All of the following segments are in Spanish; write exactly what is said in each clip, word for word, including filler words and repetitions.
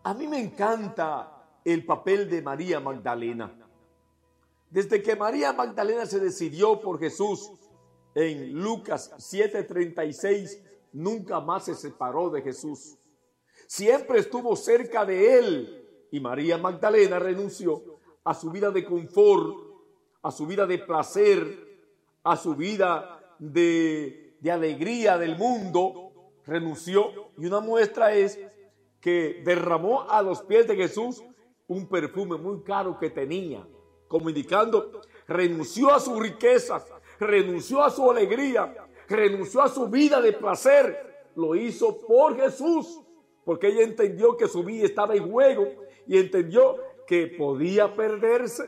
A mí me encanta el papel de María Magdalena. Desde que María Magdalena se decidió por Jesús en Lucas siete treinta y seis, nunca más se separó de Jesús. Siempre estuvo cerca de él. Y María Magdalena renunció a su vida de confort, a su vida de placer, a su vida de, de alegría del mundo. Renunció. Y una muestra es que derramó a los pies de Jesús un perfume muy caro que tenía, como indicando, renunció a su riqueza, renunció a su alegría, renunció a su vida de placer. Lo hizo por Jesús, porque ella entendió que su vida estaba en juego y entendió que podía perderse.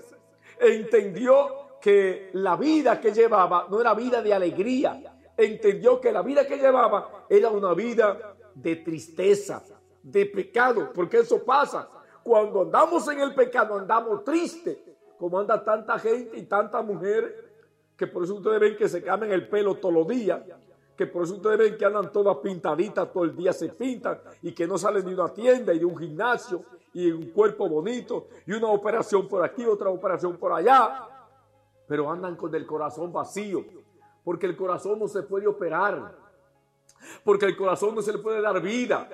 Entendió que la vida que llevaba no era vida de alegría. Entendió que la vida que llevaba era una vida de tristeza, de pecado, porque eso pasa. Cuando andamos en el pecado andamos tristes, como anda tanta gente y tantas mujeres, que por eso ustedes ven que se cambian el pelo todos los días, que por eso ustedes ven que andan todas pintaditas, todo el día se pintan y que no salen de una tienda y de un gimnasio y un cuerpo bonito y una operación por aquí, otra operación por allá, pero andan con el corazón vacío, porque el corazón no se puede operar, porque el corazón no se le puede dar vida.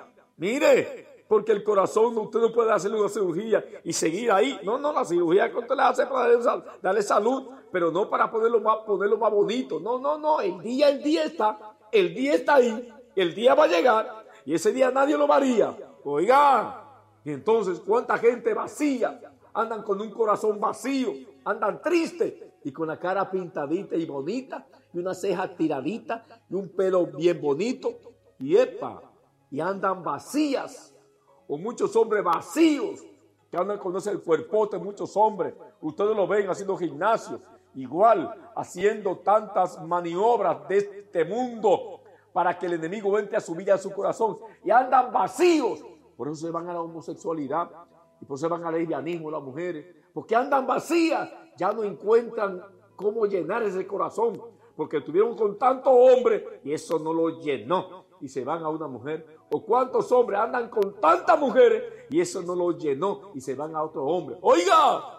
Mire, porque el corazón usted no puede hacerle una cirugía y seguir ahí. No, no, la cirugía que usted le hace para darle, darle salud, pero no para ponerlo más, ponerlo más bonito. No, no, no, el día, el día está, el día está ahí, el día va a llegar y ese día nadie lo varía. Oiga, y entonces cuánta gente vacía, andan con un corazón vacío, andan tristes y con la cara pintadita y bonita y una ceja tiradita y un pelo bien bonito y epa, y andan vacías. O muchos hombres vacíos que andan con ese cuerpote, muchos hombres, ustedes lo ven haciendo gimnasio, igual haciendo tantas maniobras de este mundo para que el enemigo entre a su vida, a su corazón, y andan vacíos. Por eso se van a la homosexualidad y por eso se van al lesbianismo las mujeres, porque andan vacías, ya no encuentran cómo llenar ese corazón, porque estuvieron con tanto hombre y eso no lo llenó y se van a una mujer. O cuántos hombres andan con tantas mujeres y eso no lo llenó y se van a otro hombre. Oiga,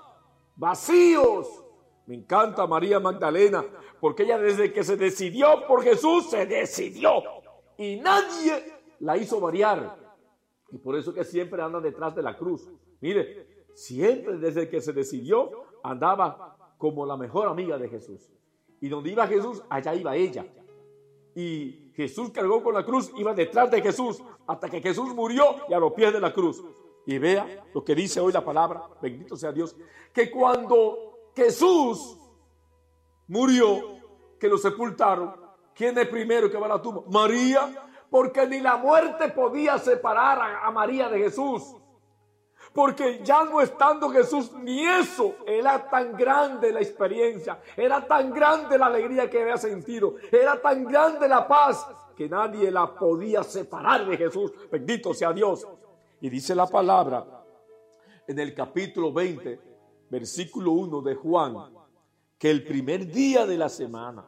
vacíos. Me encanta María Magdalena porque ella desde que se decidió por Jesús se decidió y nadie la hizo variar. Y por eso que siempre andan detrás de la cruz. Mire, siempre desde que se decidió andaba como la mejor amiga de Jesús. Y donde iba Jesús, allá iba ella. Y Jesús cargó con la cruz, iba detrás de Jesús, hasta que Jesús murió y a los pies de la cruz. Y vea lo que dice hoy la palabra, bendito sea Dios, que cuando Jesús murió, que lo sepultaron, ¿quién es primero que va a la tumba? María, porque ni la muerte podía separar a, a María de Jesús. Porque ya no estando Jesús, ni eso, era tan grande la experiencia, era tan grande la alegría que había sentido, era tan grande la paz, que nadie la podía separar de Jesús. Bendito sea Dios. Y dice la palabra en el capítulo veinte, versículo uno de Juan, que el primer día de la semana,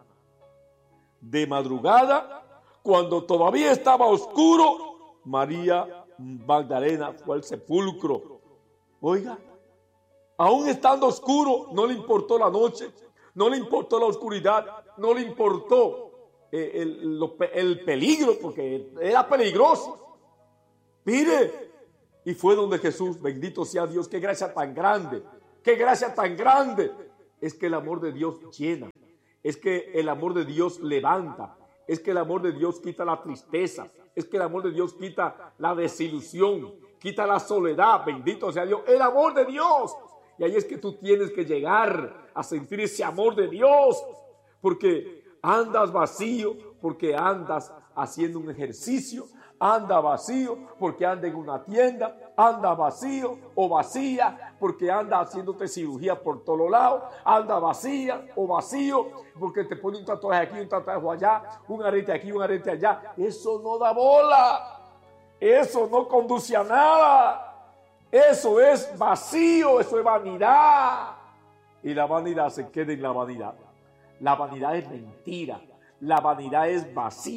de madrugada, cuando todavía estaba oscuro, María Magdalena fue al sepulcro. Oiga, aún estando oscuro, no le importó la noche, no le importó la oscuridad, no le importó eh, el, lo, el peligro, porque era peligroso. Mire, y fue donde Jesús, bendito sea Dios, qué gracia tan grande, qué gracia tan grande. Es que el amor de Dios llena, es que el amor de Dios levanta, es que el amor de Dios quita la tristeza, es que el amor de Dios quita la desilusión, quita la soledad, bendito sea Dios, el amor de Dios. Y ahí es que tú tienes que llegar a sentir ese amor de Dios, porque andas vacío, porque andas haciendo un ejercicio, anda vacío porque anda en una tienda, anda vacío o vacía porque anda haciéndote cirugía por todos lados, anda vacía o vacío porque te pone un tatuaje aquí, un tatuaje allá, un arete aquí, un arete allá. Eso no da bola, eso no conduce a nada, eso es vacío, eso es vanidad. Y la vanidad se queda en la vanidad. La vanidad es mentira, la vanidad es vacío.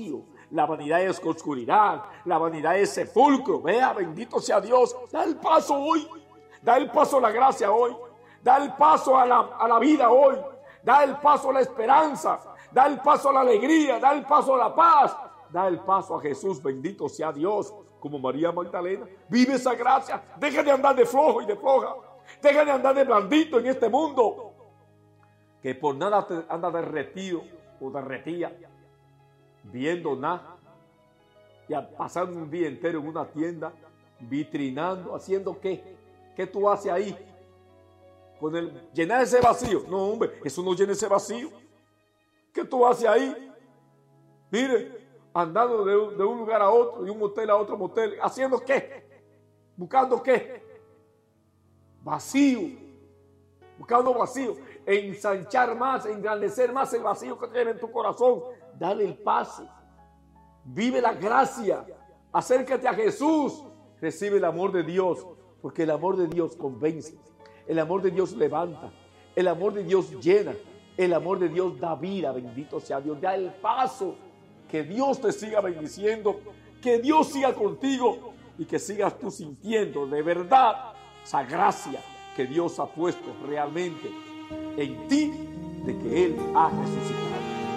La vanidad es oscuridad, la vanidad es sepulcro. Vea, bendito sea Dios. Da el paso hoy, da el paso a la gracia hoy, da el paso a la, a la vida hoy, da el paso a la esperanza, da el paso a la alegría, da el paso a la paz, da el paso a Jesús. Bendito sea Dios. Como María Magdalena, vive esa gracia. Deja de andar de flojo y de floja. Deja de andar de blandito en este mundo, que por nada te anda derretido o derretía, viendo nada, y pasando un día entero en una tienda, vitrinando, haciendo qué, qué tú haces ahí, con el llenar ese vacío. No, hombre, eso no llena ese vacío. ¿Qué tú haces ahí? Mire, andando de, de un lugar a otro, de un motel a otro motel, ¿haciendo qué? ¿Buscando qué? Vacío. Buscando vacío. Ensanchar más, engrandecer más el vacío que tiene en tu corazón. Dale el paso. Vive la gracia. Acércate a Jesús. Recibe el amor de Dios, porque el amor de Dios convence. El amor de Dios levanta. El amor de Dios llena. El amor de Dios da vida. Bendito sea Dios. Da el paso. Que Dios te siga bendiciendo, que Dios siga contigo y que sigas tú sintiendo de verdad esa gracia que Dios ha puesto realmente en ti, de que Él ha resucitado.